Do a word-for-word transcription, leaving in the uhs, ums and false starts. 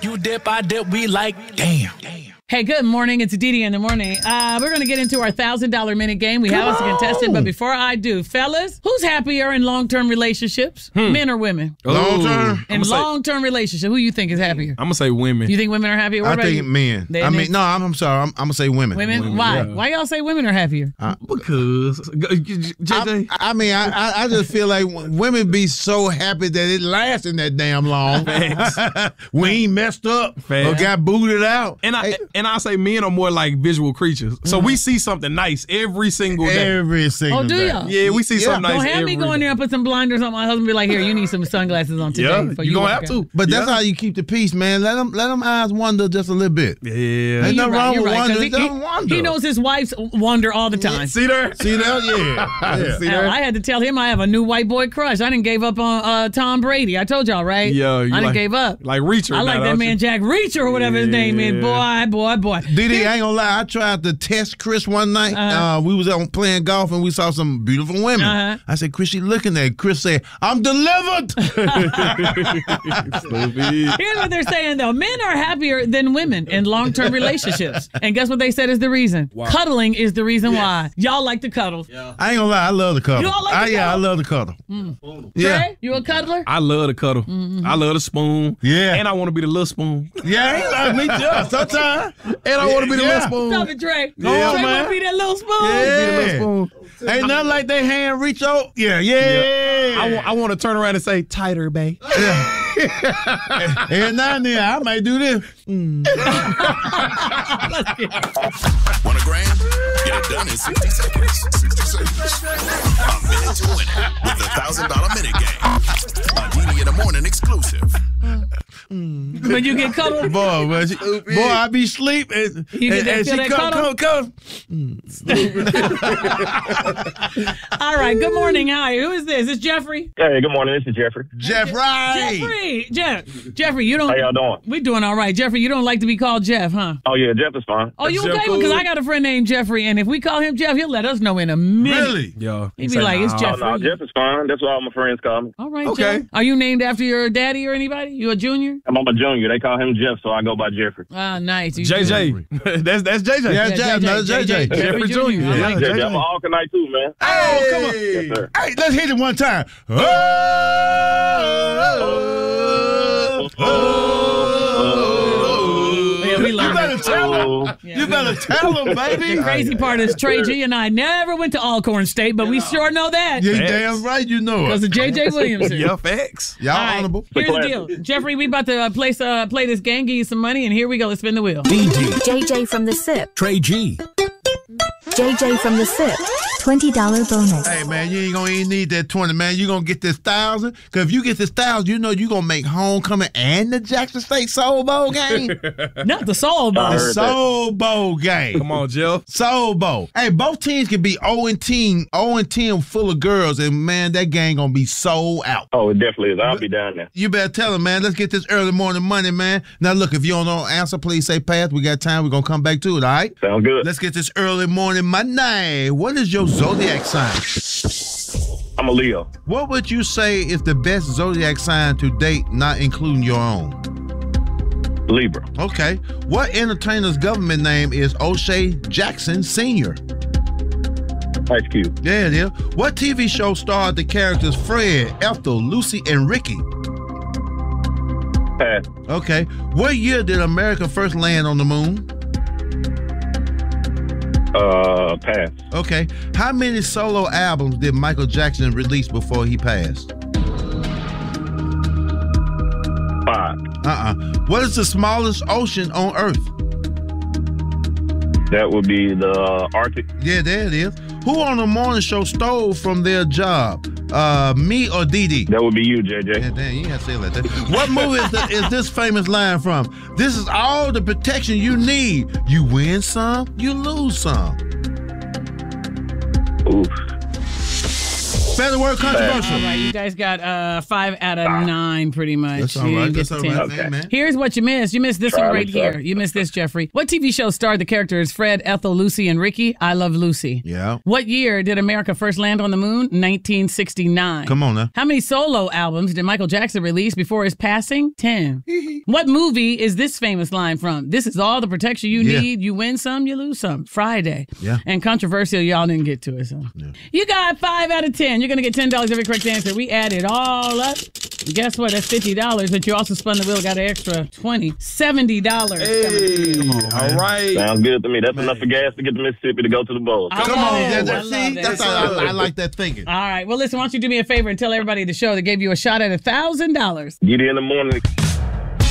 You dip, I dip, we like, damn. Hey, good morning. It's Didi in the morning. Uh, we're going to get into our one thousand dollar minute game. We have us a contestant, but before I do, fellas, who's happier in long-term relationships, hmm. men or women? Long-term? In long-term relationship, who you think is happier? I'm going to say women. You think women are happier? What I about think you? men. They I mean, think- no, I'm, I'm sorry. I'm, I'm going to say women. Women? Women, Why? yeah. Why y'all say women are happier? Uh, Because, J J. I, I mean, I, I, I just feel like women be so happy that it lasts in that damn long. We ain't messed up Facts. or got booted out. And I Hey, and I say men are more like visual creatures. So we see something nice every single day. every single Oh, do day. y'all? Yeah, we see Yeah. something nice Don't have every me go in day. there and put some blinders on my husband and be like, here, you need some sunglasses on today. Yeah, before you gonna walk have out. to. But that's Yeah. how you keep the peace, man. Let them, let them eyes wander just a little bit. Yeah. Ain't You're nothing right, wrong you're with right, 'cause wonder. he, Let he- them wonder. he knows his wife's wander all the time. See there? See that? Yeah. yeah. See Hell, there? I had to tell him I have a new white boy crush. I didn't gave up on uh, Tom Brady. I told y'all, right? Yeah, you I didn't like- gave up. Like Reacher. I like now, that don't man you? Jack Reacher or whatever his name is. Yeah. Boy, boy, boy. Didi, I ain't gonna lie. I tried to test Chris one night. Uh, we was out playing golf and we saw some beautiful women. Uh-huh. I said, Chris, she looking at it. Chris said, I'm delivered. Stupid. Here's what they're saying, though. Men are happier than women in long-term relationships. And guess what they said is the reason? Cuddling is the reason why. Y'all like to cuddle. I ain't gonna lie. I love the cuddle. You all like I, the yeah, I cuddle? love the cuddle. Yeah. Trey, you a cuddler? I love the cuddle. I love the spoon. Yeah. And I want to be the little spoon. Yeah, he like me too. Sometimes. And I want to be the Yeah. little spoon. Stop it, Trey. Yeah, Trey man. want to be that little spoon. Yeah. Be the little spoon. Ain't nothing like they hand reach out. Yeah, yeah. I want, I want to turn around and say, tighter, babe. And now and then, I might do this. Want a grand? Get it done in sixty seconds. sixty seconds. A minute to win it with the one thousand dollar minute game. A Didi in the morning exclusive. When you get cuddled, Boy, boy, she, boy, I be sleep and, You get and, that- and feel she that come, cuddle? come, come. all right. Good morning. Hi. Who is this? It's Jeffrey. Hey, good morning. This is Jeffrey. Jeffrey. Jeffrey. Jeff. Jeffrey, you don't. How y'all doing? We doing all right. Jeffrey, you don't like to be called Jeff, huh? Oh, yeah, Jeff is fine. Oh, you Jeff okay? cool. Because I got a friend named Jeffrey, and if we call him Jeff, he'll let us know in a minute. Really? Yeah. He'd be like, it's Oh, Jeffrey. no, Jeff is fine. That's what all my friends call me. All right, Okay. Jeff. Are you named after your daddy or anybody? You a junior? I'm a junior. They call him Jeff, so I go by Jeffrey. Ah, nice. You J J. that's that's J J. Yeah, Yeah, Jeff, no, J J. Jeffrey Junior. I Yeah, like J Yeah, J. I'm an Alkanite too, man. Oh, come on. Yes, sir. Hey, let's hit it one time. Oh, oh, oh, oh. Yeah, we You learned better it. tell him. Oh, You better tell him, baby. The crazy part is Trey G and I never went to Alcorn State, but we sure know that You Facts. damn right you know because it. of J J Williamson. Yeah, facts. Y'all All right, honorable. here's the deal. Jeffrey, we about to uh, place, uh, play this game, give you some money, and here we go. Let's spin the wheel. D J. J J from the S I P. Trey G. J J from the S I P. twenty dollar bonus. Hey, man, you ain't gonna even need that twenty, man. You gonna get this thousand. Because if you get this thousand, you know you gonna make homecoming and the Jackson State Soul Bowl game. Not the Soul Bowl. The heard that. Soul Bowl game. Come on, Jeff. Soul Bowl. Hey, both teams can be oh and ten, oh and ten full of girls, and man, that game gonna be sold out. oh, it definitely is. I'll be down there. You better tell them, man. Let's get this early morning money, man. Now, look, if you don't know answer, please say pass. We got time. We're gonna come back to it, all right? Sound good. Let's get this early morning money. What is your zodiac sign? I'm a Leo. What would you say is the best zodiac sign to date, not including your own? Libra. Okay. What entertainer's government name is O'Shea Jackson Senior? Ice Cube. Yeah, it is. What T V show starred the characters Fred, Ethel, Lucy, and Ricky? Pass. Okay. What year did America first land on the moon? Uh, pass. Okay. How many solo albums did Michael Jackson release before he passed? Five. Uh-uh. What is the smallest ocean on Earth? That would be the Arctic. Yeah, there it is. Who on the morning show stole from their job? Uh, me or Dee Dee? That would be you, J J. Yeah, damn, you ain't gotta say it like that. What movie is, the, is this famous line from? This is all the protection you need. You win some, you lose some. Oof. Spell the word controversial. All right, you guys got uh, five out of nine, pretty much. That's all You right. didn't get That's the all ten. right, Okay. man. Here's what you missed. You missed this Try one to right suck. here. You missed this, Jeffrey. What T V show starred the characters Fred, Ethel, Lucy, and Ricky? I Love Lucy. Yeah. What year did America first land on the moon? nineteen sixty-nine. Come on now. How many solo albums did Michael Jackson release before his passing? ten. What movie is this famous line from? This is all the protection you Yeah. need. You win some, you lose some. Friday. Yeah. And controversial, y'all didn't get to it. So. You got five out of ten. You're going to get ten dollars every correct answer. We add it all up. Guess what? That's fifty dollars, but you also spun the wheel, got an extra twenty. seventy dollars. Hey, all right. Sounds good to me. That's enough for gas to get to Mississippi to go to the bowl. I Come love on, it. that, I that, love see, that. that's how I, I like that thinking. All right. Well, listen, why don't you do me a favor and tell everybody at the show that gave you a shot at a thousand dollars. Get in the morning.